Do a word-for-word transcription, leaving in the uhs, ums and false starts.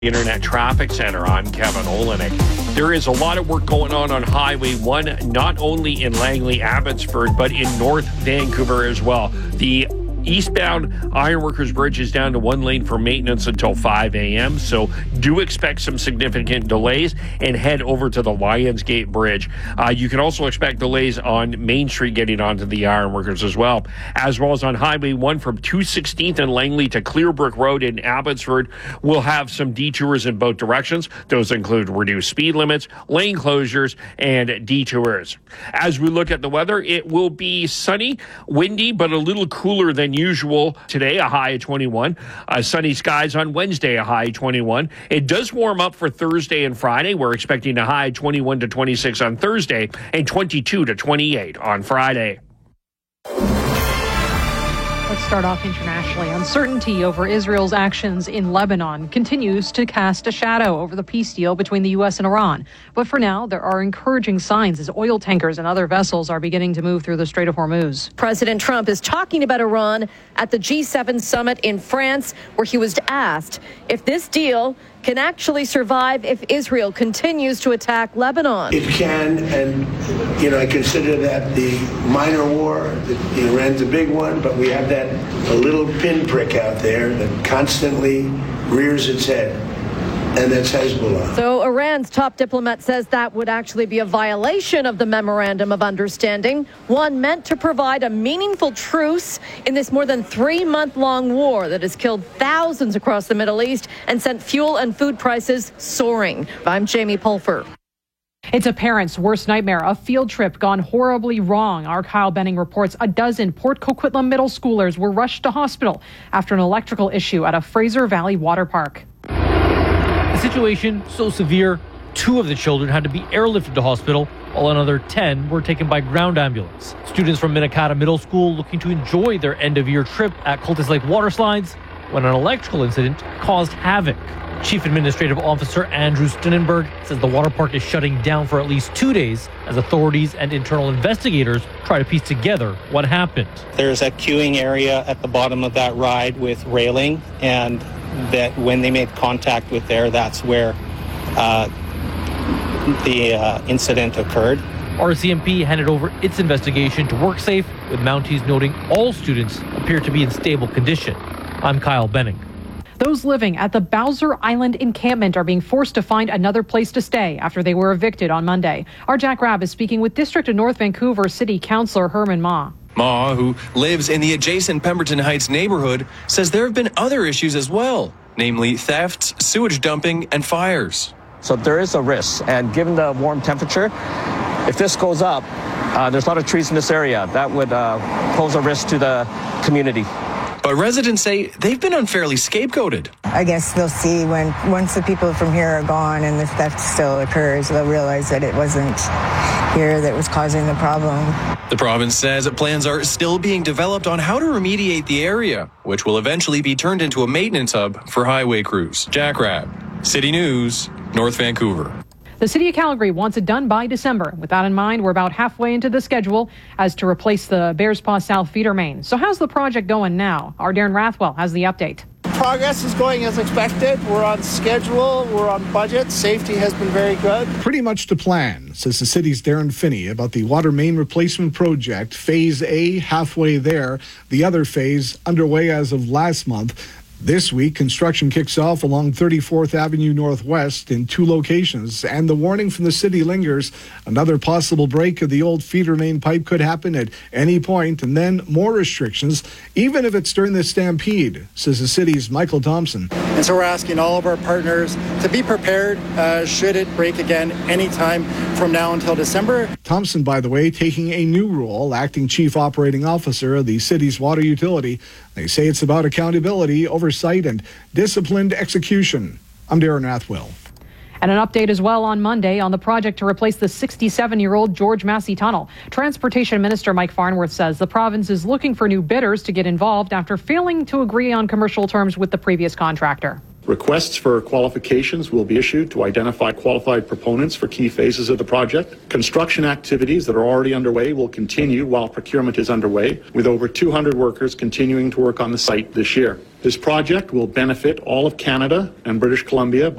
Internet Traffic Center. I'm Kevin Olenek. There is a lot of work going on on Highway one, not only in Langley, Abbotsford, but in North Vancouver as well. The eastbound Ironworkers Bridge is down to one lane for maintenance until five a.m., so do expect some significant delays and head over to the Lions Gate Bridge. Uh, you can also expect delays on Main Street getting onto the Ironworkers as well, as well as on Highway one from two sixteenth and Langley to Clearbrook Road in Abbotsford. We'll have some detours in both directions. Those include reduced speed limits, lane closures, and detours. As we look at the weather, it will be sunny, windy, but a little cooler than usual today, a high of twenty-one. Uh, sunny skies on Wednesday, a high of twenty-one. It does warm up for Thursday and Friday. We're expecting a high of twenty-one to twenty-six on Thursday and twenty-two to twenty-eight on Friday. Let's start off internationally. Uncertainty over Israel's actions in Lebanon continues to cast a shadow over the peace deal between the U S and Iran. But for now, there are encouraging signs as oil tankers and other vessels are beginning to move through the Strait of Hormuz. President Trump is talking about Iran at the G seven summit in France, where he was asked if this deal can actually survive if Israel continues to attack Lebanon. It can, and, you know, I consider that the minor war. The, Iran's a big one, but we have that a little pinprick out there that constantly rears its head, and that's Hezbollah. So Iran's top diplomat says that would actually be a violation of the Memorandum of Understanding, one meant to provide a meaningful truce in this more than three-month-long war that has killed thousands across the Middle East and sent fuel and food prices soaring. I'm Jamie Pulfer. It's a parent's worst nightmare, a field trip gone horribly wrong. Our Kyle Benning reports a dozen Port Coquitlam middle schoolers were rushed to hospital after an electrical issue at a Fraser Valley water park. The situation so severe, two of the children had to be airlifted to hospital, while another ten were taken by ground ambulance. Students from Minnekata Middle School looking to enjoy their end-of-year trip at Cultus Lake water slides when an electrical incident caused havoc. Chief Administrative Officer Andrew Stinnenberg says the water park is shutting down for at least two days as authorities and internal investigators try to piece together what happened. There's a queuing area at the bottom of that ride with railing, and that when they made contact with there, that's where uh, the uh, incident occurred. R C M P handed over its investigation to WorkSafe, with Mounties noting all students appear to be in stable condition. I'm Kyle Benning. Those living at the Bowser Island encampment are being forced to find another place to stay after they were evicted on Monday. Our Jack Rabb is speaking with District of North Vancouver City Councillor Herman Ma. Ma, who lives in the adjacent Pemberton Heights neighborhood, says there have been other issues as well, namely thefts, sewage dumping, and fires. So there is a risk, and given the warm temperature, if this goes up, uh, there's a lot of trees in this area. That would uh, pose a risk to the community. But residents say they've been unfairly scapegoated. I guess they'll see when, once the people from here are gone and the theft still occurs, they'll realize that it wasn't here that was causing the problem. The province says plans are still being developed on how to remediate the area, which will eventually be turned into a maintenance hub for highway crews. Jack Rabb, City News, North Vancouver. The City of Calgary wants it done by December. With that in mind, we're about halfway into the schedule as to replace the Bears Paw South feeder main. So how's the project going now? Our Darren Rathwell has the update. Progress is going as expected. We're on schedule. We're on budget. Safety has been very good. Pretty much to plan, says the city's Darren Finney about the water main replacement project. Phase A, halfway there. The other phase underway as of last month. This week, construction kicks off along thirty-fourth Avenue Northwest in two locations, and the warning from the city lingers. Another possible break of the old feeder main pipe could happen at any point, and then more restrictions, even if it's during the stampede, says the city's Michael Thompson. And so we're asking all of our partners to be prepared uh, should it break again anytime from now until December. Thompson, by the way, taking a new role, acting chief operating officer of the city's water utility. They say it's about accountability, oversight, and disciplined execution. I'm Darren Rathwell. And an update as well on Monday on the project to replace the sixty-seven-year-old George Massey Tunnel. Transportation Minister Mike Farnworth says the province is looking for new bidders to get involved after failing to agree on commercial terms with the previous contractor. Requests for qualifications will be issued to identify qualified proponents for key phases of the project. Construction activities that are already underway will continue while procurement is underway, with over two hundred workers continuing to work on the site this year. This project will benefit all of Canada and British Columbia